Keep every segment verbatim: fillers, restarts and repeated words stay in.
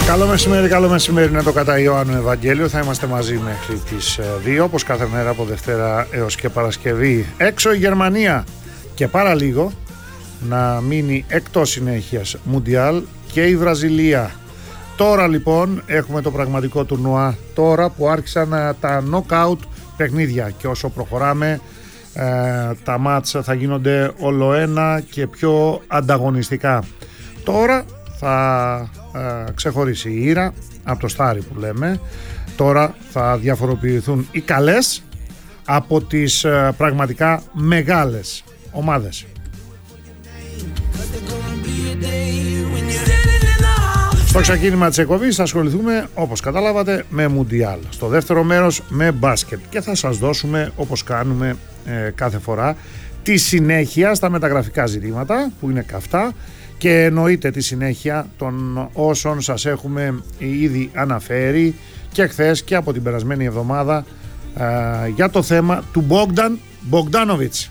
Καλό μεσημέρι, καλό μεσημέρι, είναι το κατά Ιωάννου Ευαγγέλιο. Θα είμαστε μαζί μέχρι τις δύο, όπως κάθε μέρα από Δευτέρα έως και Παρασκευή. Έξω η Γερμανία και πάρα λίγο να μείνει εκτός συνέχειας Μουντιάλ και η Βραζιλία. Τώρα λοιπόν έχουμε το πραγματικό τουρνουά, τώρα που άρχισαν τα knockout παιχνίδια και όσο προχωράμε ε, τα μάτς θα γίνονται ολοένα και πιο ανταγωνιστικά. Τώρα θα ε, ξεχωρίσει η Ήρα από το Στάρι που λέμε. Τώρα θα διαφοροποιηθούν οι καλές από τις ε, πραγματικά μεγάλες ομάδες. Στο ξεκίνημα της εκπομπής θα ασχοληθούμε, όπως καταλάβατε, με Μουντιάλ. Στο δεύτερο μέρος με μπάσκετ και θα σας δώσουμε, όπως κάνουμε ε, κάθε φορά, τη συνέχεια στα μεταγραφικά ζητήματα που είναι καυτά και εννοείται τη συνέχεια των όσων σας έχουμε ήδη αναφέρει και χθες και από την περασμένη εβδομάδα ε, για το θέμα του Μπόγκταν Μπογκντάνοβιτς.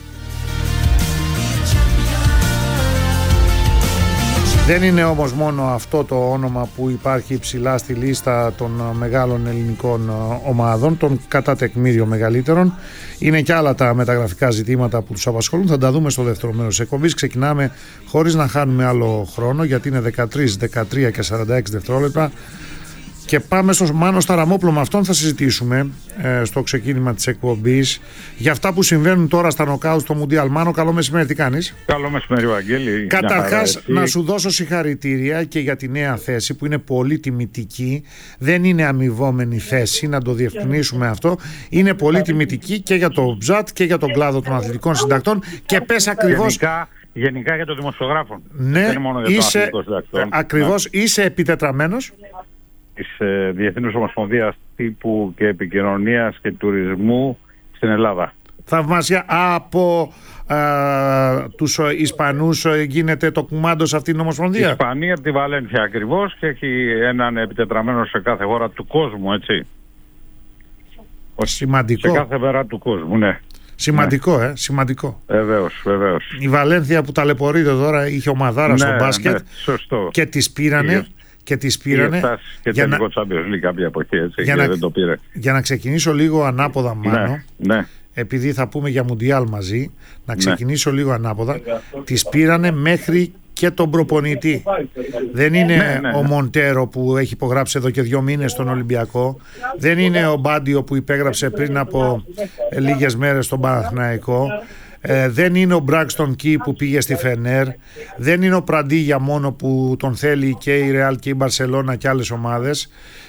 Δεν είναι όμως μόνο αυτό το όνομα που υπάρχει ψηλά στη λίστα των μεγάλων ελληνικών ομάδων, των κατά τεκμήριο μεγαλύτερων. Είναι και άλλα τα μεταγραφικά ζητήματα που τους απασχολούν. Θα τα δούμε στο δεύτερο μέρος της εκπομπής. Ξεκινάμε χωρίς να χάνουμε άλλο χρόνο, γιατί είναι δεκατρία, δεκατρία και σαράντα έξι δευτερόλεπτα. Και πάμε στο Μάνο Σταραμόπουλο, με αυτόν θα συζητήσουμε ε, στο ξεκίνημα της εκπομπής για αυτά που συμβαίνουν τώρα στα νοκάουτ στο Μουντιάλ. Μάνο, καλό μεσημέρι, τι κάνεις? Καλό μεσημέρι, Βαγγέλη. Καταρχάς, να σου δώσω συγχαρητήρια και για τη νέα θέση που είναι πολύ τιμητική. Δεν είναι αμοιβόμενη θέση, να το διευκρινίσουμε αυτό. Είναι πολύ τιμητική και για το Ψατ και για τον κλάδο των αθλητικών συντακτών. Και πες ακριβώς. Γενικά, γενικά για το δημοσιογράφο. Ναι, δεν είναι μόνο για είσαι, το ακριβώς, ναι. Είσαι επιτετραμένος της ε, Διεθνούς Ομοσπονδίας Τύπου και Επικοινωνίας και Τουρισμού στην Ελλάδα. Θαυμάσια. Από α, τους Ισπανούς γίνεται το κουμάντο σε αυτήν την Ομοσπονδία. Η Ισπανία από τη Βαλένθια ακριβώς και έχει έναν επιτετραμένο σε κάθε χώρα του κόσμου, έτσι. Σημαντικό. Σε κάθε μέρα του κόσμου, ναι. Σημαντικό, ναι. ε, σημαντικό. Βεβαίως, βεβαίως. Η Βαλένθια που ταλαιπωρείται τώρα είχε ομαδάρα, ναι, στο μπάσκετ, ναι, σωστό. Και τις πήρανε. Και τις πήρανε και για, να... Champions League κάποια εποχή, έτσι, για, να... δεν το πήρε. Για να ξεκινήσω λίγο ανάποδα, Μάνο, ναι, ναι. επειδή θα πούμε για Μουντιάλ μαζί, να ξεκινήσω ναι. λίγο ανάποδα. Τις πήρανε μέχρι και τον προπονητή. Δεν είναι ναι, ναι, ναι. ο Μοντέρο που έχει υπογράψει εδώ και δύο μήνες στον Ολυμπιακό. Δεν είναι ο Μπάντιο που υπέγραψε πριν από λίγες μέρες στον Παναθηναϊκό. Ε, δεν είναι ο Μπράξτον Κι που πήγε στη Φενέρ. Δεν είναι ο Πραντίγια μόνο που τον θέλει και η Ρεάλ και η Μπαρσελόνα και άλλες ομάδες.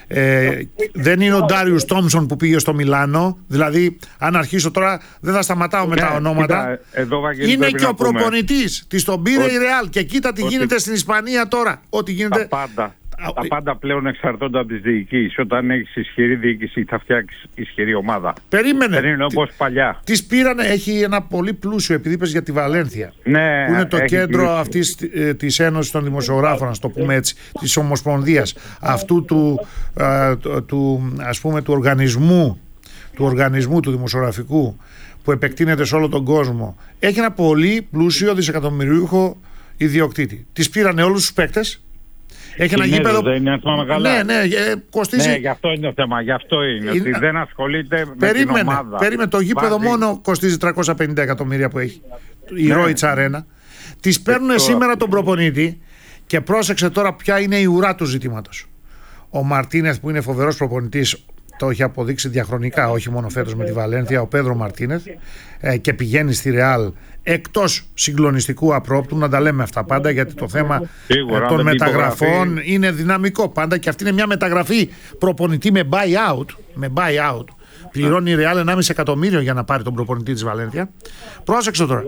Ε, δεν είναι ο Ντάριους Τόμσον που πήγε στο Μιλάνο. Δηλαδή, αν αρχίσω τώρα, δεν θα σταματάω με ναι, τα ονόματα. Κοίτα, εδώ, Βαγγέλη, είναι και ο προπονητής. Της τον πήρε ότι, η Ρεάλ. Και κοίτα τι ότι, γίνεται στην Ισπανία τώρα. Ό,τι γίνεται. Τα πάντα. Τα πάντα πλέον εξαρτώνται από τις διοικήσεις. Όταν έχεις ισχυρή διοίκηση, θα φτιάξεις ισχυρή ομάδα. Περίμενε. Δεν είναι όπως παλιά. Τις πήρανε, έχει ένα πολύ πλούσιο, επειδή είπες για τη Βαλένθια. Ναι, που είναι το κέντρο πλούσιο. αυτής ε, της Ένωσης των Δημοσιογράφων, να το πούμε έτσι, της Ομοσπονδίας, αυτού του, ε, του, ας πούμε, του οργανισμού, του οργανισμού του δημοσιογραφικού, που επεκτείνεται σε όλο τον κόσμο. Έχει ένα πολύ πλούσιο δισεκατομμυριούχο ιδιοκτήτη. Τις πήρανε όλους τους παίκτες. Έχει ένα γήπεδο. Δεν είναι καλά. Ναι, ναι, ε, κοστίζει. Ναι, γι' αυτό είναι το θέμα. Γι' αυτό είναι. είναι... Ότι δεν ασχολείται με περίμενε, την ομάδα. Περίμενε. Το γήπεδο Βάζει. μόνο κοστίζει τριακόσια πενήντα εκατομμύρια που έχει. Η ναι. Ρόιτς Αρένα. Τις παίρνουν σήμερα τον προπονήτη και πρόσεξε τώρα ποια είναι η ουρά του ζητήματος. Ο Μαρτίνεθ που είναι φοβερός προπονητής, το έχει αποδείξει διαχρονικά, όχι μόνο φέτος με τη Βαλένθια, ο Πέδρο Μαρτίνεθ, ε, και πηγαίνει στη Ρεάλ εκτός συγκλονιστικού απρόπτου, να τα λέμε αυτά πάντα, γιατί το θέμα Σίγουρα, ε, των μεταγραφών είναι δυναμικό πάντα και αυτή είναι μια μεταγραφή προπονητή με buy-out, με buy-out. Πληρώνει η Ρεάλ ενάμιση εκατομμύριο για να πάρει τον προπονητή της Βαλένθια. Πρόσεξε τώρα.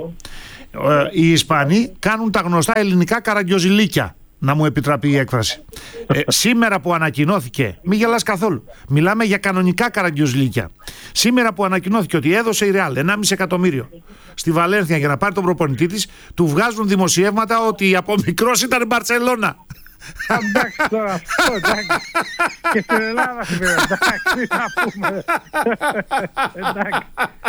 Ε, οι Ισπανοί κάνουν τα γνωστά ελληνικά καραγκιοζηλίκια, να μου επιτραπεί η έκφραση. Ε, σήμερα που ανακοινώθηκε, μην γελάς καθόλου, μιλάμε για κανονικά καραγκιοζηλίκια. Σήμερα που ανακοινώθηκε ότι έδωσε η Ρεάλ ενάμιση εκατομμύριο στη Βαλένθια για να πάρει τον προπονητή της, του βγάζουν δημοσιεύματα ότι από μικρός ήταν η Μπαρσελόνα. Εντάξει τώρα αυτό, εντάξει. Και στην Ελλάδα σήμερα, εντάξει, να πούμε. Εντάξει.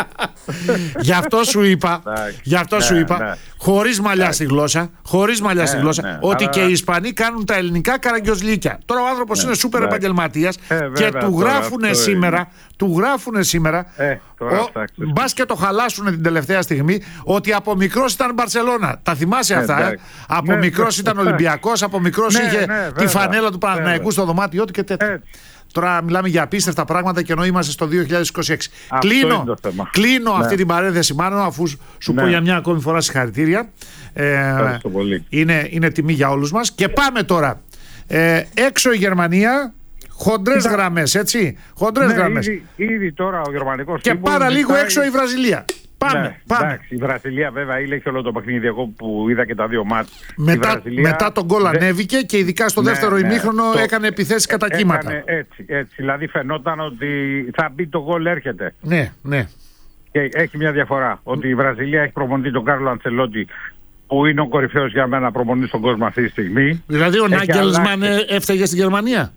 Γι' αυτό σου είπα, γι' αυτό ναι, σου είπα, ναι. χωρίς μαλλιά στη γλώσσα, χωρίς μαλλιά ναι, στη γλώσσα, ναι, ότι αλλά... και οι Ισπανοί κάνουν τα ελληνικά καραγκιόζλικια. Τώρα ο άνθρωπος ναι, είναι σούπερ ναι. επαγγελματίας ε, και βέβαια, του γράφουνε σήμερα, είναι. του γράφουνε σήμερα, ε, μπας και το χαλάσουνε την τελευταία στιγμή, ότι από μικρός ήταν Μπαρσελόνα. Τα θυμάσαι ε, αυτά, ε? Από ναι, μικρός ναι, ήταν Ολυμπιακός, από μικρός ναι, είχε ναι, τη φανέλα του Παναθηναϊκού στο δωμάτιό του και τέτοια. Ε, Τώρα μιλάμε για απίστευτα πράγματα και ενώ είμαστε στο δύο χιλιάδες είκοσι έξι. Αυτό κλείνω κλείνω ναι. αυτή την παρένθεση, μάλλον, αφού σου ναι. πω για μια ακόμη φορά συγχαρητήρια. Ε, είναι, είναι τιμή για όλους μας. Και πάμε τώρα. Ε, έξω η Γερμανία, χοντρές γραμμές, έτσι. Χοντρές ναι, γραμμές. Ήδη, ήδη τώρα ο γερμανικός. Και πάρα λίγο ζητάει... έξω η Βραζιλία. Πάμε, ναι, πάμε. Εντάξει, η Βραζιλία βέβαια είχε όλο το παιχνίδι, εγώ που είδα και τα δύο μάτς. Μετά, Βραζιλία... μετά τον γκολ ανέβηκε και ειδικά στο ναι, δεύτερο ημίχρονο ναι, έκανε επιθέσεις κατά κύματα. Έτσι, έτσι, δηλαδή φαινόταν ότι θα μπει το γκολ, έρχεται. Ναι, ναι. Και έχει μια διαφορά, ότι η Βραζιλία έχει προπονητή τον Κάρλο Αντσελότη, που είναι ο κορυφαίος για μένα προπονητής στον κόσμο αυτή τη στιγμή. Δηλαδή ο Νάγκελσμαν έφταιγε στη Γερμανία.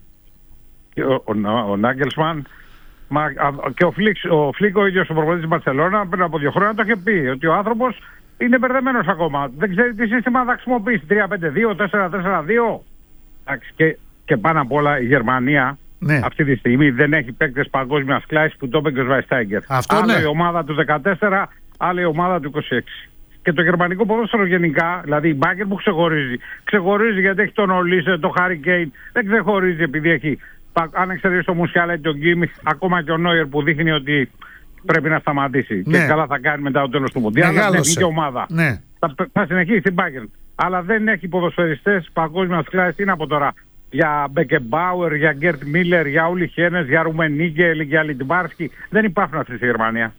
Ο, ο, ο, ο Νάγκελσμαν... Μα, και ο Φλικ, ο Φλικ ο ίδιος ο προπονητής της Μπαρσελόνα πριν από δύο χρόνια το είχε πει ότι ο άνθρωπος είναι μπερδεμένος ακόμα. Δεν ξέρει τι σύστημα θα χρησιμοποιήσει. τρία πέντε δύο, τέσσερα τέσσερα δύο. Και, και πάνω απ' όλα η Γερμανία ναι. αυτή τη στιγμή δεν έχει παίκτες παγκόσμιας κλάσης, που το είπε και ο Σβάιστάγκερ. Άλλο ναι. η ομάδα του δεκατέσσερα, άλλο η ομάδα του είκοσι έξι. Και το γερμανικό ποδόσφαιρο γενικά, δηλαδή η Bayern που ξεχωρίζει. Ξεχωρίζει γιατί έχει τον Ολίσε, τον Χάρι Κέιν. Δεν ξεχωρίζει επειδή έχει. Αν εξαιρέσει το Μουσιάλα ή τον Γκίμι, ακόμα και ο Νόιερ που δείχνει ότι πρέπει να σταματήσει. Ναι. Και καλά θα κάνει μετά το τέλος του Μουντιάλ. Αλλά δεν έχει ομάδα. Ναι. Θα, θα συνεχίσει την Bayern. Αλλά δεν έχει ποδοσφαιριστές παγκόσμιας κλάσης. Είναι από τώρα για Μπεκεμπάουερ, για Γκέρτ Μίλλερ, για Ούλι Χένες, για Ρουμενίγκελ, για Λιντμπάρσκι. Δεν υπάρχουν αυτοί στη Γερμανία.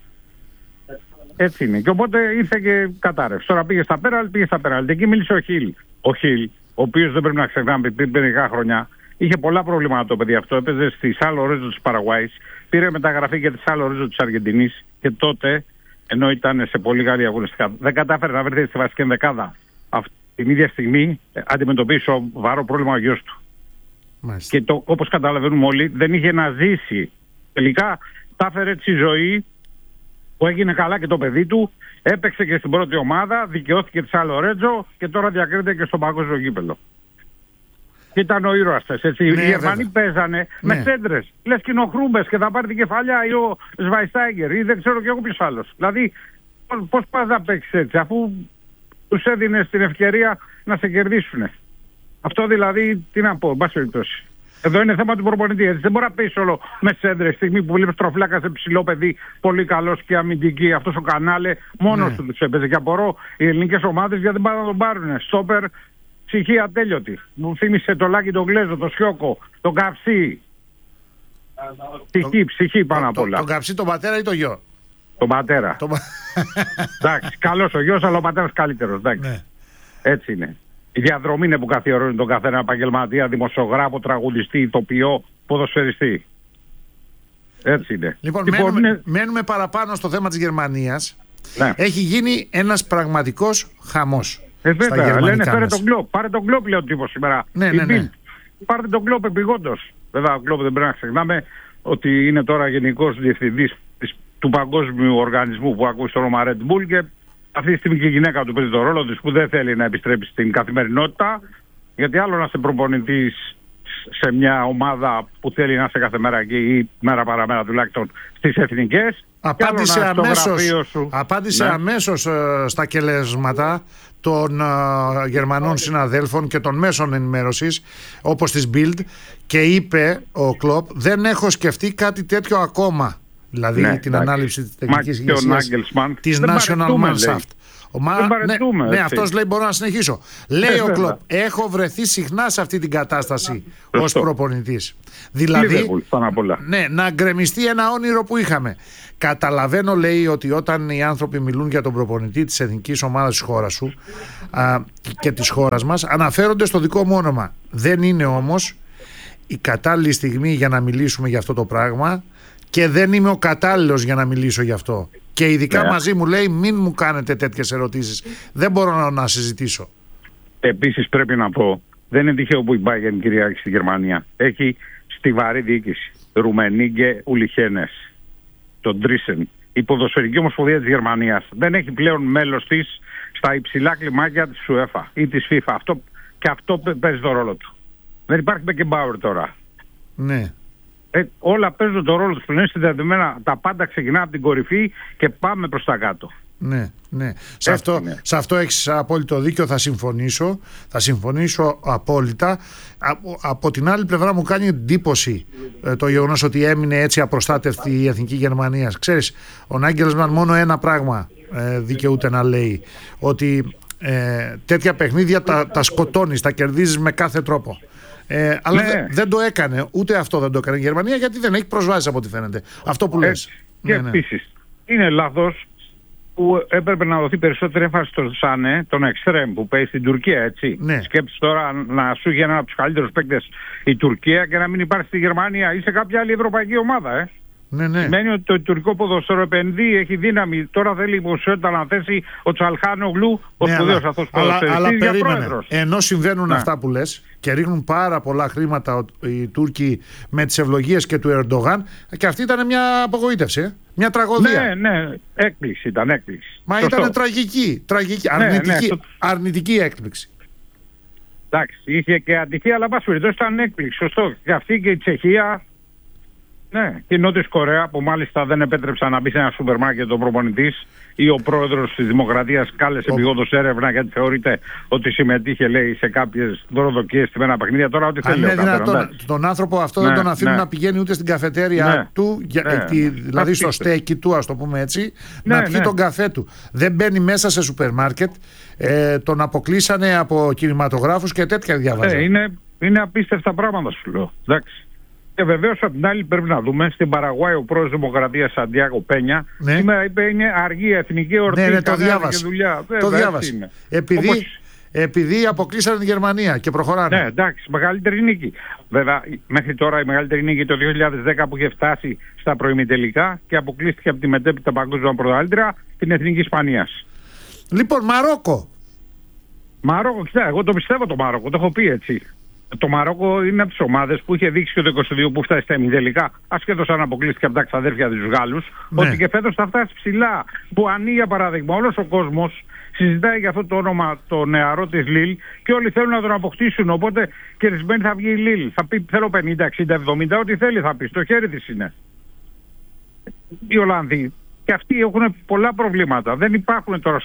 Έτσι είναι. Και οπότε ήρθε και κατάρρευση. Τώρα πήγε στα πέραλ, πήγε στα πέραλ. Εκεί μίλησε ο Χιλ. Ο Χιλ, ο οποίος δεν πρέπει να ξεχνάμε πριν μερικά χρόνια. Είχε πολλά προβλήματα το παιδί αυτό. Έπαιζε στη Σαν Λορέντζο της Παραγουάης. Πήρε μεταγραφή για τη Σαν Λορέντζο της Αργεντινής. Και τότε, ενώ ήταν σε πολύ καλή αγωνιστικά, δεν κατάφερε να βρεθεί στη βασική ενδεκάδα. Αυτή την ίδια στιγμή αντιμετωπίσει σοβαρό πρόβλημα ο γιος του. Μάλιστα. Και το, όπως καταλαβαίνουμε όλοι, δεν είχε να ζήσει. Τελικά τα έφερε έτσι η ζωή, που έγινε καλά και το παιδί του. Έπαιξε και στην πρώτη ομάδα, δικαιώθηκε τη Σαν Λορέντζο και τώρα διακρίνεται και στο παγκόσμιο γήπεδο. Ήταν ο ήρωας της, έτσι. Ναι, οι Γερμανοί παίζανε ναι. με σέντρες. Λες και είναι ο Χρούμπες και θα πάρει την κεφαλιά ή ο Σβάιστάγκερ ή δεν ξέρω κι εγώ ποιος άλλος. Δηλαδή, πώς πας να παίξεις έτσι, αφού τους έδινες την ευκαιρία να σε κερδίσουν. Αυτό δηλαδή, τι να πω, εν πάση περιπτώσει. Εδώ είναι θέμα του προπονητή. Έτσι. Δεν μπορεί να παίξει όλο με σέντρες. Στιγμή που βλέπεις τροφλάκα σε ψηλό παιδί, πολύ καλός και αμυντική. Αυτός ο Κανάλε μόνος ναι. του τους έπαιζε. Και απορώ οι ελληνικές ομάδες γιατί δεν πάνε να τον πάρουν. Στόπερ. Ψυχή ατέλειωτη. Μου θύμισε το Λάκη τον Γκλέζο, το Σιώκο, τον Καψί. Ψυχή, ψυχή πάνω απ' όλα. Τον Καψί τον πατέρα ή τον γιο? Τον πατέρα. Το... εντάξει, καλός ο γιος, αλλά ο πατέρας καλύτερος. Εντάξει. Ναι. Έτσι είναι. Η διαδρομή είναι που καθιερώνει τον καθένα επαγγελματία, δημοσιογράφο, τραγουδιστή, ηθοποιό, ποδοσφαιριστή. Έτσι είναι. Λοιπόν, λοιπόν μένουμε, είναι... μένουμε παραπάνω στο θέμα της Γερμανίας. Ναι. Έχει γίνει ένας πραγματικός χαμός. Ε, βέβαια, λένε φέρε τον Κλόπ. Πάρε τον Κλόπ, λέει ο τύπος σήμερα. Ναι, ναι, ναι. Πάρε τον Κλόπ επειγόντως. Βέβαια, ο Κλόπ δεν πρέπει να ξεχνάμε ότι είναι τώρα γενικός διευθυντής του παγκόσμιου οργανισμού που ακούει στο όνομα Red Bull και αυτή τη στιγμή και η γυναίκα του παίζει τον ρόλο της που δεν θέλει να επιστρέψει στην καθημερινότητα. Γιατί άλλο να είσαι προπονητής σε μια ομάδα που θέλει να είσαι κάθε μέρα εκεί ή μέρα παραμέρα τουλάχιστον στις εθνικές. Απάντησε αμέσως, απάντησε ναι. αμέσως uh, στα κελέσματα των uh, Γερμανών συναδέλφων και των μέσων ενημέρωσης όπως της Bild και είπε ο Κλόπ, δεν έχω σκεφτεί κάτι τέτοιο ακόμα. Δηλαδή ναι, την εντάξει. ανάληψη της τεχνικής ηγεσίας της National Mannschaft. Μα, ναι, ναι, αυτός λέει μπορώ να συνεχίσω. Λέει ε, ο Κλόπ, έχω βρεθεί συχνά σε αυτή την κατάσταση ως προπονητής. Δηλαδή, ναι, να γκρεμιστεί ένα όνειρο που είχαμε. Καταλαβαίνω, λέει, ότι όταν οι άνθρωποι μιλούν για τον προπονητή της εθνικής ομάδας της χώρας σου α, και της χώρας μας, αναφέρονται στο δικό μου όνομα. Δεν είναι όμως η κατάλληλη στιγμή για να μιλήσουμε για αυτό το πράγμα και δεν είμαι ο κατάλληλος για να μιλήσω γι' αυτό. Και ειδικά yeah. μαζί μου λέει μην μου κάνετε τέτοιες ερωτήσεις. Δεν μπορώ να, να συζητήσω. Επίσης πρέπει να πω Δεν είναι τυχαίο που η Bayern κυριαρχεί στη Γερμανία. Έχει στιβαρή διοίκηση. Ρουμενίγκε Ουλιχένες, τον Ντρίσεν. Η ποδοσφαιρική ομοσπονδία της Γερμανίας δεν έχει πλέον μέλος της στα υψηλά κλιμάκια της UEFA ή της FIFA. Αυτό, και αυτό παίζει το ρόλο του. Δεν υπάρχει Beckenbauer τώρα. Ναι. Ε, όλα παίζουν το ρόλο τους που είναι συνδεδεμένα. Τα πάντα ξεκινά από την κορυφή και πάμε προς τα κάτω. Ναι, ναι. Σε αυτό, σε αυτό έχεις απόλυτο δίκιο, θα συμφωνήσω. Θα συμφωνήσω απόλυτα. Από, από την άλλη πλευρά μου κάνει εντύπωση ε, το γεγονός ότι έμεινε έτσι απροστάτευτη η Εθνική Γερμανία. Ξέρεις, ο Νάγκελσμαν μόνο ένα πράγμα ε, δικαιούται να λέει. Ότι ε, τέτοια παιχνίδια τα, τα σκοτώνεις, τα κερδίζεις με κάθε τρόπο. Ε, αλλά ναι. δε, δεν το έκανε, ούτε αυτό δεν το έκανε η Γερμανία, γιατί δεν έχει προσβάσει από ό,τι φαίνεται. Αυτό που λες. Ε, και ναι, επίσης, ναι. είναι λάθος που έπρεπε να δοθεί περισσότερη έμφαση στον Σάνε, τον Εξτρέμ που παίζει στην Τουρκία, έτσι. Ναι. Σκέψεις τώρα να σου έχει ένα από τους καλύτερους παίκτες η Τουρκία και να μην υπάρχει στη Γερμανία ή σε κάποια άλλη ευρωπαϊκή ομάδα, ε. Ναι, ναι. Σημαίνει ότι το τουρκικό ποδόσφαιρο επενδύει, έχει δύναμη. Τώρα θέλει υποψηφιότητα να θέσει ο Τσαλχάνογλου, ο ναι, σπουδαίος αυτός ποδοσφαιριστής, για πρόεδρος. Ενώ συμβαίνουν ναι. αυτά που λες και ρίχνουν πάρα πολλά χρήματα οι Τούρκοι με τις ευλογίες και του Ερντογάν, και αυτή ήταν μια απογοήτευση, ε? Μια τραγωδία. Ναι, ναι, έκπληξη ήταν, έκπληξη. Μα Σωστό. ήταν τραγική, τραγική ναι, αρνητική, ναι, αρνητική έκπληξη. Εντάξει, είχε και ατυχία, αλλά πάση περιπτώσει ήταν έκπληξη. Σωστό. Και αυτή και η Τσεχία. Ναι, και η Νότια Κορέα που μάλιστα δεν επέτρεψαν να μπει σε ένα σούπερ μάρκετ ο προπονητής ή ο πρόεδρος της Δημοκρατίας κάλεσε επειγόντως έρευνα γιατί θεωρείται ότι συμμετείχε, λέει, σε κάποιες δωροδοκίες στη μένα παιχνίδια. Τώρα ό,τι θέλει. Αν είναι δυνατόν τον άνθρωπο αυτό ναι, δεν τον αφήνουν ναι. να πηγαίνει ούτε στην καφετέρια ναι, του, ναι, ναι, δηλαδή ναι, στο στέκι του, ας το πούμε έτσι, ναι, να πιει ναι. τον καφέ του. Δεν μπαίνει μέσα σε σούπερ μάρκετ, ε, τον αποκλείσανε από κινηματογράφους και τέτοια διαβάζα. Ε, είναι, είναι απίστευτα πράγματα σου λέω. Εντάξει. Και βεβαίως από την άλλη πρέπει να δούμε στην Παραγουάη ο πρόεδρος Δημοκρατίας Σαντιάγο Πένια ναι. σήμερα είπε είναι αργή εθνική εορτή. Ναι, ναι, το διάβασα. Το διάβασα. Επειδή, Όπως... επειδή αποκλείσανε την Γερμανία και προχωράνε. Ναι, εντάξει, μεγαλύτερη νίκη. Βέβαια, μέχρι τώρα η μεγαλύτερη νίκη το δύο χιλιάδες δέκα που είχε φτάσει στα προημιτελικά και αποκλείστηκε από τη μετέπειτα παγκόσμια πρωταθλήτρια την Εθνική Ισπανίας. Λοιπόν, Μαρόκο. Μαρόκο, κοιτά, εγώ το πιστεύω το Μαρόκο, το έχω πει έτσι. Το Μαρόκο είναι από τις ομάδες που είχε δείξει και το είκοσι δύο που φτάσει στα ημιτελικά, ασχέτως αν αποκλείστηκε από τα ξαδέρφια τους Γάλλους, ναι. ότι και φέτος θα φτάσει ψηλά. Που ανοίγει, για παράδειγμα, όλος ο κόσμος συζητάει για αυτό το όνομα το νεαρό της Λίλ και όλοι θέλουν να τον αποκτήσουν. Οπότε κερδισμένη θα βγει η Λίλ. Θα πει θέλω πενήντα, εξήντα, εβδομήντα, ό,τι θέλει θα πει. Στο χέρι της είναι. Οι Ολλανδοί. Και αυτοί έχουν πολλά προβλήματα. Δεν υπάρχουν τώρα.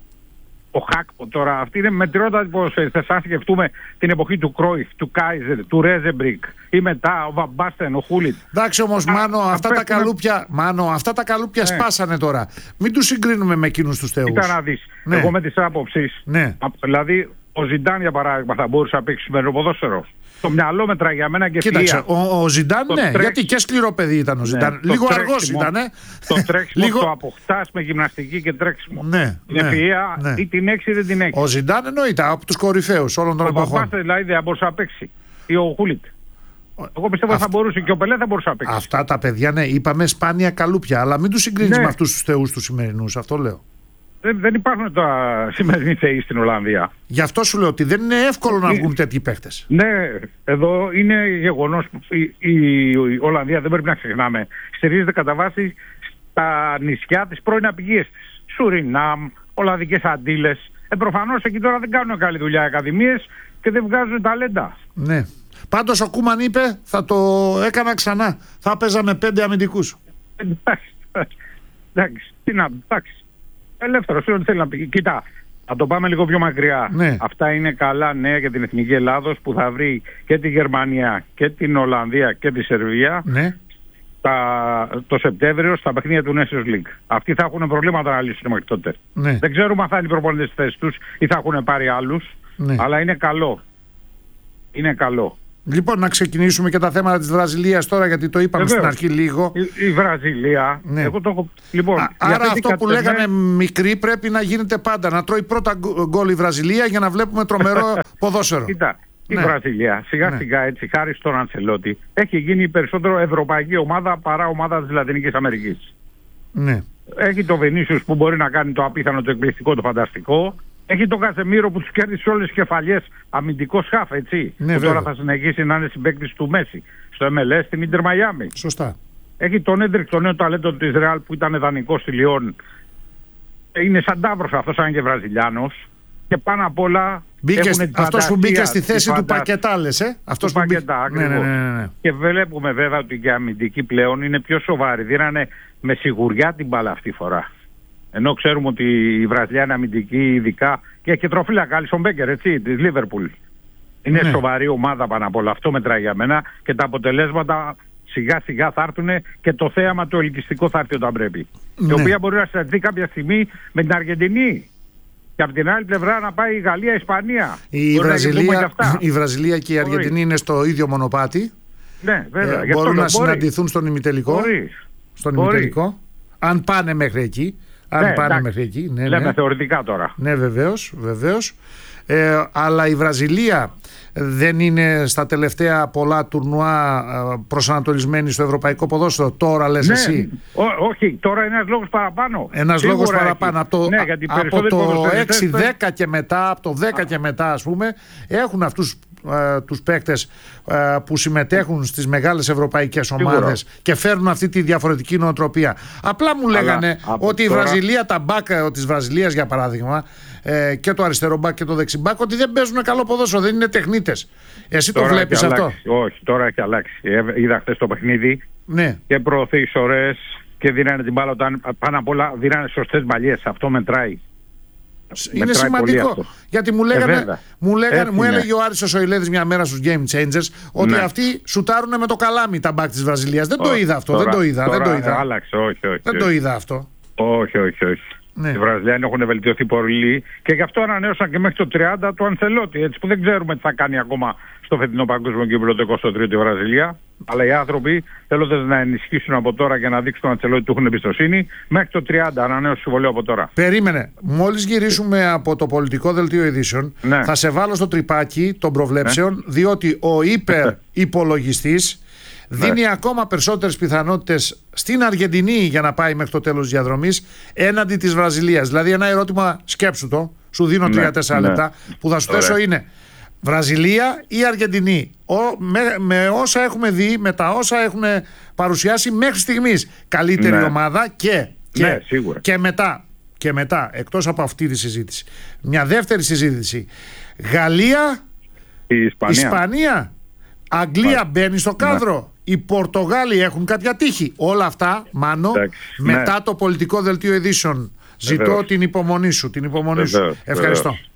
Ο Χάκπο τώρα, αυτή είναι μετριότατη ποδοσφαιριστές. Αν σκεφτούμε την εποχή του Κρόιφ, του Κάιζερ, του Ρέζεμπρικ ή μετά ο Βαμπάστεν, ο Χούλιτ. Εντάξει όμως, Μάνο, α, αυτά, τα καλούπια, Μάνο αυτά τα καλούπια ναι. σπάσανε τώρα. Μην τους συγκρίνουμε με εκείνους τους θεούς. Κοίτα να δεις. Ναι. Εγώ με τις άποψεις. Ναι. Δηλαδή, ο Ζιντάν για παράδειγμα θα μπορούσε να παίξει σημερινό ποδόσφαιρο. Το μυαλό μετρά για μένα και κοίταξε, ο, ο Ζιντάν ναι, τρέξ... γιατί και σκληρό παιδί ήταν ο Ζιντάν. Ναι, λίγο αργός ήταν. Ε. Το τρέξιμο Λίγο... το αποκτάς με γυμναστική και τρέξιμο. Ναι, την ναι, ευφυΐα ναι. ή την έξι ή δεν την έξι. Ο Ζιντάν εννοείται από τους κορυφαίους όλων των εποχών. Ο Παπάστε δηλαδή δεν μπορούσε να παίξει. Ή ο Χούλιτ. Εγώ πιστεύω ότι θα μπορούσε και ο Πελέ θα μπορούσε να παίξει. Αυτά τα παιδιά, ναι, είπαμε σπάνια καλούπια. Αλλά μην τους συγκρίνεις ναι. με αυτούς τους θεούς τους σημερινούς. Αυτό λέω. Δεν, δεν υπάρχουν τώρα σημερινοί θεοί στην Ολλανδία. Γι' αυτό σου λέω ότι δεν είναι εύκολο να βγουν τέτοιοι παίχτες. Ναι, εδώ είναι γεγονός. Η, η, η Ολλανδία δεν πρέπει να ξεχνάμε. Στηρίζεται κατά βάση στα νησιά της πρώην απικίες της. Σουρινάμ, Ολλανδικές Αντίλες. Ε, προφανώς εκεί τώρα δεν κάνουν καλή δουλειά οι ακαδημίες και δεν βγάζουν ταλέντα. Ναι. Πάντως ο Κούμαν είπε θα το έκανα ξανά. Θα έπαιζα με πέντε αμυντικούς. Εντάξει. Εντάξει. Τι να εντάξει. Ελεύθερος, είναι ό,τι θέλει να πει. Κοίτα, θα το πάμε λίγο πιο μακριά. Ναι. Αυτά είναι καλά νέα για την Εθνική Ελλάδος που θα βρει και τη Γερμανία και την Ολλανδία και τη Σερβία ναι. τα, το Σεπτέμβριο στα παιχνίδια του Nations League. Αυτοί θα έχουν προβλήματα να λύσουν μέχρι τότε. Ναι. Δεν ξέρουμε αν θα είναι οι προπονητές στη θέση τους ή θα έχουν πάρει άλλους. Ναι. Αλλά είναι καλό. Είναι καλό. Λοιπόν, να ξεκινήσουμε και τα θέματα της Βραζιλίας τώρα, γιατί το είπαμε Βεβαίως. στην αρχή λίγο. Η, η Βραζιλία. Ναι. Εγώ το έχω... λοιπόν, Α, άρα αυτό που κατεβέ... λέγανε μικρή πρέπει να γίνεται πάντα. Να τρώει πρώτα γκολ η Βραζιλία για να βλέπουμε τρομερό ποδόσφαιρο. Κοίτα, η ναι. Βραζιλία σιγά ναι. σιγά έτσι, χάρη στον Αντσελότη, έχει γίνει περισσότερο ευρωπαϊκή ομάδα παρά ομάδα της Λατινικής Αμερικής. Ναι. Έχει το Βενίσιους που μπορεί να κάνει το απίθανο, το εκπληκτικό, το φανταστικό. Έχει τον Κασεμίρο που τους κέρδισε όλες τις κεφαλιές, αμυντικός χαφ, έτσι. Ναι, που βέβαια. τώρα θα συνεχίσει να είναι συμπαίκτης του Μέση. Στο εμ ελ ες, στην Ίντερ Μαϊάμι. Σωστά. Έχει τον Έντρικ, το νέο ταλέντο της Ρεάλ που ήταν δανεικός στη Λιόν. Είναι σαν τάβρος αυτός, αν και Βραζιλιάνος. Και πάνω απ' όλα. Μπήκε, αυτός που μπήκε στη θέση του Πακετά, λες, ε? Αυτός του που Πακετά, μπήκε... ναι, ναι, ναι, ναι. Και βλέπουμε βέβαια ότι και αμυντικοί πλέον είναι πιο σοβαροί. Δίνανε με σιγουριά την μπάλα αυτή τη φορά. Ενώ ξέρουμε ότι η Βραζιλιάνη αμυντική, ειδικά. Και έχει τροφύλακα, Άλισον Μπέκερ, έτσι, της Λίβερπουλ. Είναι ναι. σοβαρή ομάδα πάνω απ' όλα. Αυτό μετράει για μένα. Και τα αποτελέσματα σιγά σιγά θα έρθουν και το θέαμα το ελκυστικό θα έρθει όταν πρέπει. Ναι. Η οποία μπορεί να συναντηθεί κάποια στιγμή με την Αργεντινή. Και από την άλλη πλευρά να πάει η Γαλλία, η Ισπανία. Η Βραζιλία, η Βραζιλία και η Αργεντινή μπορεί. Είναι στο ίδιο μονοπάτι. Ναι, βέβαια. Ε, μπορούν να μπορεί. συναντηθούν στον ημιτελικό. Μπορεί. Στον ημιτελικό. Αν πάνε μέχρι εκεί. Αν ναι, πάνε εντάξει. μέχρι εκεί. Ναι, Λέμε ναι. θεωρητικά τώρα. Ναι, βεβαίως, βεβαίως. Ε, αλλά η Βραζιλία δεν είναι στα τελευταία πολλά τουρνουά προσανατολισμένη στο ευρωπαϊκό ποδόσφαιρο. Τώρα λες ναι, εσύ. Ό, όχι, τώρα είναι ένας λόγος παραπάνω. Ένας Σίγουρα λόγος παραπάνω. Έχει. Από το, ναι, από το έξι δέκα και μετά, από το δέκα Α. και μετά, ας πούμε, έχουν αυτούς ε, τους παίκτες ε, που συμμετέχουν στις μεγάλες ευρωπαϊκές ομάδες Σίγουρα. Και φέρνουν αυτή τη διαφορετική νοοτροπία. Απλά μου λέγανε Αλλά, ότι τώρα... η Βραζιλία, τα μπακ της Βραζιλίας για παράδειγμα, ε, και το αριστερό μπακ και το δεξί μπακ, ότι δεν παίζουν καλό ποδόσφαιρο, δεν είναι τεχνίτες. Εσύ τώρα το βλέπεις αυτό? Όχι, τώρα έχει αλλάξει. Είδα χθες το παιχνίδι ναι. και προωθεί ώρες και δίνανε την μπάλα όταν πάνω απ' όλα δίνανε σωστές μπαλιές. Αυτό μετράει. Είναι μετράει σημαντικό. Γιατί μου λέγανε, ε, μου, λέγανε μου έλεγε ο Άρης ο Σοηλέδης μια μέρα στους Game Changers ότι ναι. αυτοί σουτάρουν με το καλάμι τα μπακ της Βραζιλίας. Δεν oh, το είδα αυτό. Τώρα, δεν το είδα. Τώρα, δεν το είδα. Άλλαξε, όχι, όχι. Δεν όχι. το είδα αυτό. Όχι, όχι, όχι. Ναι. Οι Βραζιλιάνοι έχουν βελτιωθεί πολύ και γι' αυτό ανανέωσαν και μέχρι το τριάντα του Αντσελότη. Έτσι που δεν ξέρουμε τι θα κάνει ακόμα στο φετινό παγκόσμιο κύπελλο το εικοστό τρίτο η Βραζιλία. Αλλά οι άνθρωποι θέλοντας να ενισχύσουν από τώρα και να δείξουν τον Αντσελότη του έχουν εμπιστοσύνη, μέχρι το τριάντα ανανέωση συμβολέου από τώρα. Περίμενε. Μόλις γυρίσουμε από το πολιτικό δελτίο ειδήσεων, ναι. θα σε βάλω στο τρυπάκι των προβλέψεων, ναι. διότι ο υπερυπολογιστής δίνει ναι. ακόμα περισσότερες πιθανότητες στην Αργεντινή για να πάει μέχρι το τέλος της διαδρομής έναντι της Βραζιλίας. Δηλαδή ένα ερώτημα, σκέψου το, σου δίνω τρία τέσσερα ναι. λεπτά, που θα σου Ωραία. θέσω είναι Βραζιλία ή Αργεντινή. Ο, με, με όσα έχουμε δει, με τα όσα έχουν παρουσιάσει μέχρι στιγμής, καλύτερη ναι. ομάδα και, και, ναι, σίγουρα. και μετά, και μετά, εκτός από αυτή τη συζήτηση, μια δεύτερη συζήτηση. Γαλλία, η Ισπανία. Ισπανία. Αγγλία Μα... μπαίνει στο κάδρο. Ναι. Οι Πορτογάλοι έχουν κάποια τύχη. Όλα αυτά, Μάνο, Εντάξει, μετά ναι. το πολιτικό δελτίο ειδήσεων. Ζητώ Βεβαίως. την υπομονή σου. Την υπομονή Βεβαίως. σου. Ευχαριστώ. Βεβαίως.